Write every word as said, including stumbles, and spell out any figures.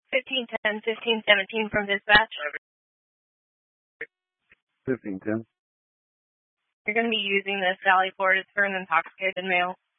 fifteen ten, fifteen seventeen from dispatch. fifteen ten. You're going to be using this Sally Port. It's for an intoxicated male.